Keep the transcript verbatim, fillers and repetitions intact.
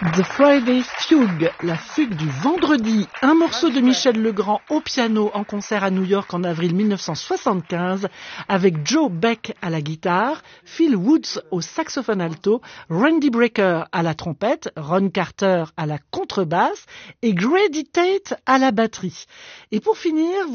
The Friday Fugue, la fugue du vendredi, un morceau de Michel Legrand au piano en concert à New York en avril mille neuf cent soixante-quinze avec Joe Beck à la guitare, Phil Woods au saxophone alto, Randy Brecker à la trompette, Ron Carter à la contrebasse et Grady Tate à la batterie. Et pour finir,